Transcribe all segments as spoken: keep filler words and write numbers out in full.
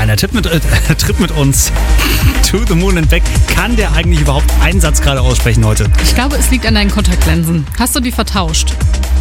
er tritt mit, äh, tritt mit uns to the moon and back. Kann der eigentlich überhaupt einen Satz gerade aussprechen heute? Ich glaube, es liegt an deinen Kontaktlinsen. Hast du die vertauscht?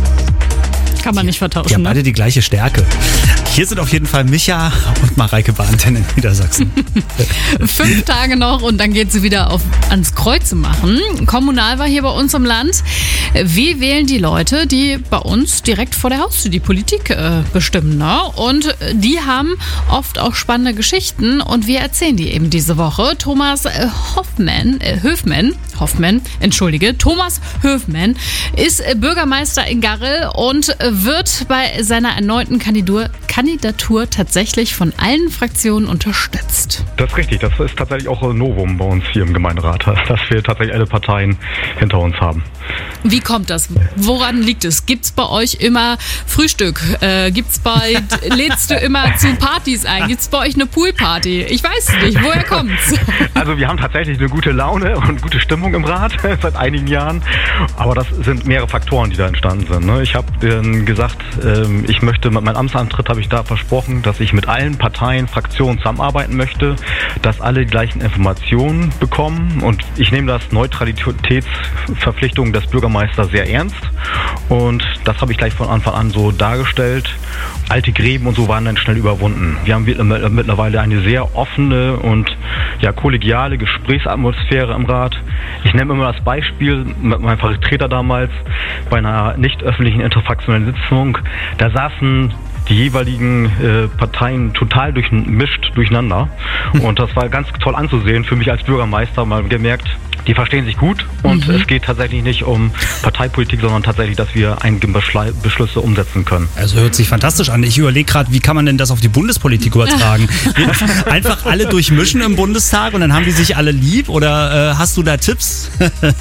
Kann man nicht vertauschen, Die haben ne? beide die gleiche Stärke. Hier sind auf jeden Fall Micha und Mareike bei Antenne in Niedersachsen. Fünf Tage noch und dann geht sie wieder auf, ans Kreuze machen. Kommunalwahl hier bei uns im Land. Wir wählen die Leute, die bei uns direkt vor der Haustür die Politik äh, bestimmen. Ne? Und die haben oft auch spannende Geschichten und wir erzählen die eben diese Woche. Thomas äh, Hoffmann, äh, Höfmann, Hoffmann, entschuldige, Thomas Höfmann ist äh, Bürgermeister in Garrel und äh, wird bei seiner erneuten Kandidatur, Kandidatur tatsächlich von allen Fraktionen unterstützt. Das ist richtig, das ist tatsächlich auch ein Novum bei uns hier im Gemeinderat, dass wir tatsächlich alle Parteien hinter uns haben. Wie kommt das? Woran liegt es? Gibt's bei euch immer Frühstück? Äh, gibt's bei, lädst du immer zu Partys ein? Gibt's bei euch eine Poolparty? Ich weiß es nicht. Woher kommt's? Also wir haben tatsächlich eine gute Laune und gute Stimmung im Rat seit einigen Jahren. Aber das sind mehrere Faktoren, die da entstanden sind. Ne? Ich habe äh, gesagt, äh, ich möchte, mit meinem Amtsantritt habe ich da versprochen, dass ich mit allen Parteien, Fraktionen zusammenarbeiten möchte, dass alle die gleichen Informationen bekommen. Und ich nehme das Neutralitätsverpflichtung des Bürgermeisters sehr ernst. Und das habe ich gleich von Anfang an so dargestellt. Alte Gräben und so waren dann schnell überwunden. Wir haben mittlerweile eine sehr offene und ja, kollegiale Gesprächsatmosphäre im Rat. Ich nenne immer das Beispiel mit meinem Vertreter damals bei einer nicht öffentlichen interfraktionellen Sitzung. Da saßen die jeweiligen äh, Parteien total durchmischt durcheinander. Und das war ganz toll anzusehen für mich als Bürgermeister. Mal gemerkt, die verstehen sich gut und mhm. es geht tatsächlich nicht um Parteipolitik, sondern tatsächlich, dass wir einige Beschl- Beschlüsse umsetzen können. Also hört sich fantastisch an. Ich überlege gerade, wie kann man denn das auf die Bundespolitik übertragen? Einfach alle durchmischen im Bundestag und dann haben die sich alle lieb oder äh, hast du da Tipps?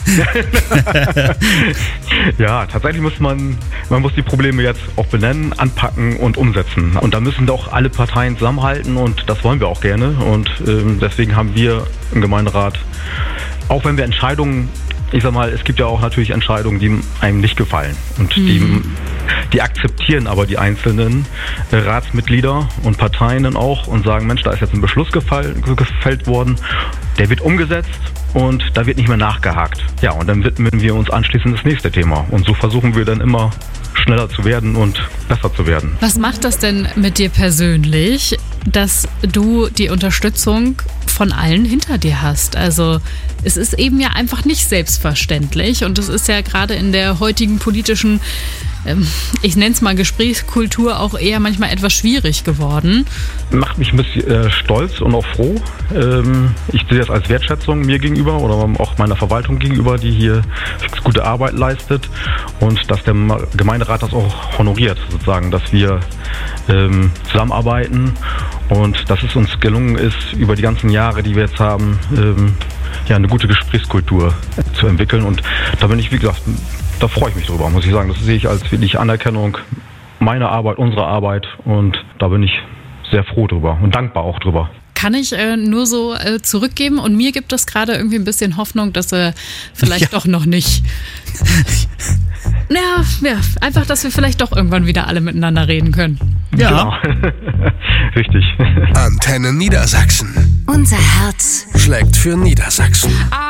Ja, tatsächlich muss man, man muss die Probleme jetzt auch benennen, anpacken und umsetzen. Und da müssen doch alle Parteien zusammenhalten und das wollen wir auch gerne. Und ähm, deswegen haben wir im Gemeinderat, auch wenn wir Entscheidungen, ich sag mal, es gibt ja auch natürlich Entscheidungen, die einem nicht gefallen. Und mhm. die, die akzeptieren aber die einzelnen äh, Ratsmitglieder und Parteien dann auch und sagen, Mensch, da ist jetzt ein Beschluss gefall, gefällt worden, der wird umgesetzt und da wird nicht mehr nachgehakt. Ja, und dann widmen wir uns anschließend das nächste Thema. Und so versuchen wir dann immer schneller zu werden und besser zu werden. Was macht das denn mit dir persönlich, dass du die Unterstützung von allen hinter dir hast? Also es ist eben ja einfach nicht selbstverständlich und es ist ja gerade in der heutigen politischen, ähm, ich nenne es mal Gesprächskultur, auch eher manchmal etwas schwierig geworden. Macht mich ein bisschen äh, stolz und auch froh. Ähm, ich sehe das als Wertschätzung mir gegenüber oder auch meiner Verwaltung gegenüber, die hier gute Arbeit leistet und dass der Gemeinderat das auch honoriert, sozusagen, dass wir ähm, zusammenarbeiten und dass es uns gelungen ist, über die ganzen Jahre, die wir jetzt haben, ähm, ja, eine gute Gesprächskultur zu entwickeln. Und da bin ich, wie gesagt, da freue ich mich drüber, muss ich sagen. Das sehe ich als wirklich Anerkennung meiner Arbeit, unserer Arbeit. Und da bin ich sehr froh drüber und dankbar auch drüber. Kann ich äh, nur so äh, zurückgeben. Und mir gibt es gerade irgendwie ein bisschen Hoffnung, dass er äh, vielleicht ja. doch noch nicht... Ja, ja, einfach, dass wir vielleicht doch irgendwann wieder alle miteinander reden können. Ja, genau. Richtig. Antenne Niedersachsen. Unser Herz schlägt für Niedersachsen.